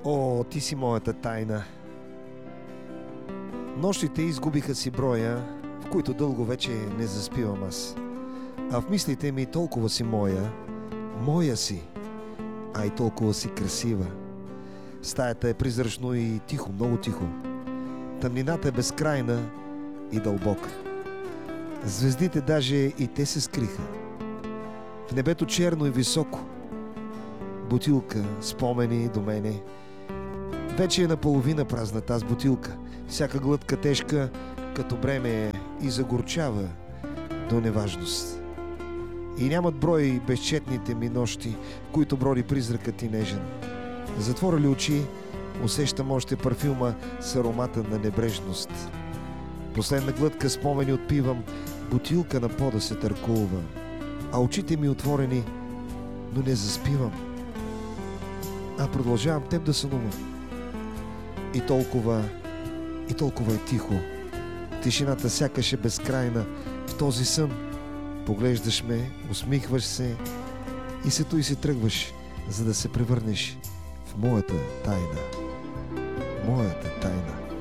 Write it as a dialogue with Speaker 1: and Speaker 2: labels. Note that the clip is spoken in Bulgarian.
Speaker 1: О, ти си моята тайна. Нощите изгубиха си броя, в които дълго вече не заспивам аз. А в мислите ми толкова си моя си, а и толкова си красива. Стаята е призрачно и тихо, много тихо. Тъмнината е безкрайна и дълбока. Звездите даже и те се скриха. В небето черно и високо. Бутилка, спомени до мене. Вече е наполовина празна тази бутилка. Всяка глътка тежка, като бреме и загорчава до неважност. И нямат брой безчетните ми нощи, в които броди призракът и нежен. Затворя ли очи, усещам още парфюма с аромата на небрежност. Последна глътка спомени отпивам, бутилка на пода се търкулва, а очите ми отворени, но не заспивам. А продължавам теб да сънувам. И толкова е тихо. Тишината сякаш е безкрайна. В този сън поглеждаш ме, усмихваш се и се той си тръгваш, за да се превърнеш в моята тайна. Моята тайна.